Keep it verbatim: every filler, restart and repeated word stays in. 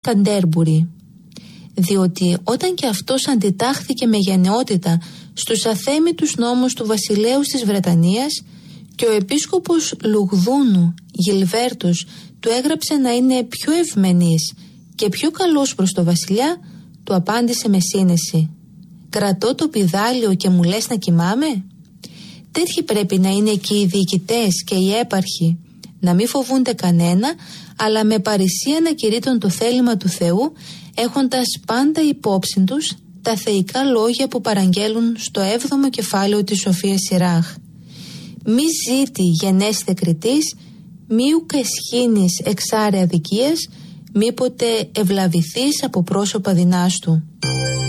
Καντέρμπουρι. Διότι όταν και αυτός αντιτάχθηκε με γενναιότητα στους αθέμητους νόμους του βασιλέους της Βρετανίας και ο επίσκοπος Λουγδούνου Γιλβέρτος του έγραψε να είναι πιο ευμενής και πιο καλός προς το βασιλιά, του απάντησε με σύνεση: «Κρατώ το πηδάλιο και μου λες να κοιμάμαι?» Τέτοιοι πρέπει να είναι και οι διοικητές και οι έπαρχοι, να μην φοβούνται κανένα, αλλά με παρησία να κηρύττουν το θέλημα του Θεού, έχοντας πάντα υπόψη τους τα θεϊκά λόγια που παραγγέλουν στο έβδομο κεφάλαιο της Σοφίας Σιράχ. «Μη ζήτη γενέστε κριτής, μη ουκ εσχήνης εξάρε αδικίας, μήποτε ευλαβηθείς από πρόσωπα δεινάς του».